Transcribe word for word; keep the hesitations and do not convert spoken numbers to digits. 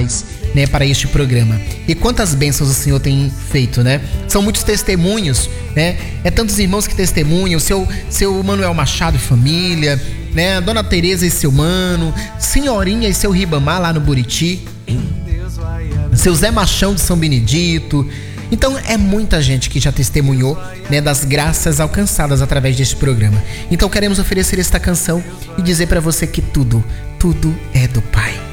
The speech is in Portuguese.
especiais, né, para este programa. E quantas bênçãos o Senhor tem feito, né? São muitos testemunhos, né? É tantos irmãos que testemunham, seu, seu Manuel Machado e família, né? Dona Tereza e seu mano, Senhorinha e seu Ribamar lá no Buriti, seu Zé Machão de São Benedito. Então é muita gente que já testemunhou, né, das graças alcançadas através deste programa. Então queremos oferecer esta canção e dizer para você que tudo, tudo é do Pai.